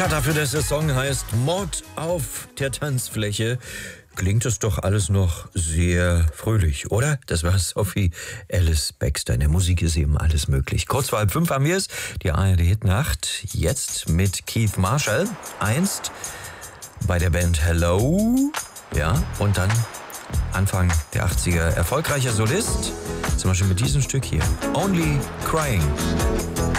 Tja, dafür, dass der Song heißt Mord auf der Tanzfläche, klingt es doch alles noch sehr fröhlich, oder? Das war Sophie Ellis Bextor. In der Musik ist eben alles möglich. Kurz vor 4:30 haben wir es, die ARD-Hitnacht. Jetzt mit Keith Marshall, einst bei der Band Hello. Ja, und dann Anfang der 80er erfolgreicher Solist. Zum Beispiel mit diesem Stück hier, Only Crying.